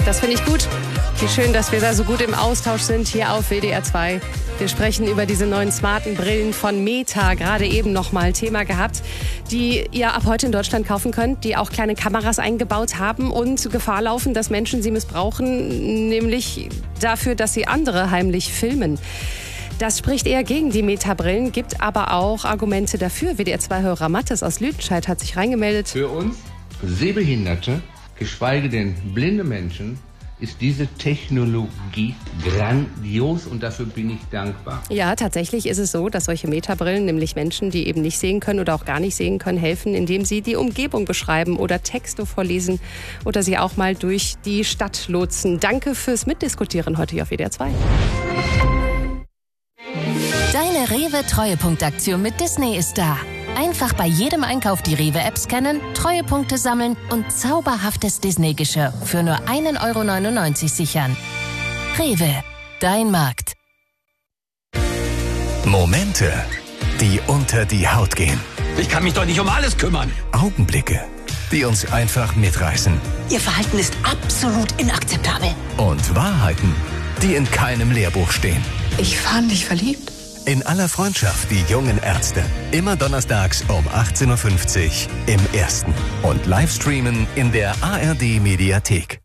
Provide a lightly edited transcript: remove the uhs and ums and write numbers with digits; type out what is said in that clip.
Das finde ich gut. Wie schön, dass wir da so gut im Austausch sind hier auf WDR 2. Wir sprechen über diese neuen smarten Brillen von Meta, gerade eben nochmal Thema gehabt, die ihr ab heute in Deutschland kaufen könnt, die auch kleine Kameras eingebaut haben und Gefahr laufen, dass Menschen sie missbrauchen, nämlich dafür, dass sie andere heimlich filmen. Das spricht eher gegen die Meta-Brillen, gibt aber auch Argumente dafür. WDR2-Hörer Mattes aus Lüdenscheid hat sich reingemeldet. Für uns Sehbehinderte, geschweige denn blinde Menschen, ist diese Technologie grandios und dafür bin ich dankbar. Ja, tatsächlich ist es so, dass solche Metabrillen nämlich Menschen, die eben nicht sehen können oder auch gar nicht sehen können, helfen, indem sie die Umgebung beschreiben oder Texte vorlesen oder sie auch mal durch die Stadt lotsen. Danke fürs Mitdiskutieren heute hier auf WDR 2. Deine Rewe-Treuepunktaktion mit Disney ist da. Einfach bei jedem Einkauf die Rewe-App scannen, Treuepunkte sammeln und zauberhaftes Disney-Geschirr für nur 1,99 € sichern. Rewe, dein Markt. Momente, die unter die Haut gehen. Ich kann mich doch nicht um alles kümmern. Augenblicke, die uns einfach mitreißen. Ihr Verhalten ist absolut inakzeptabel. Und Wahrheiten, die in keinem Lehrbuch stehen. Ich fand dich verliebt. In aller Freundschaft, die jungen Ärzte. Immer donnerstags um 18:50 Uhr im Ersten. Und Livestreamen in der ARD Mediathek.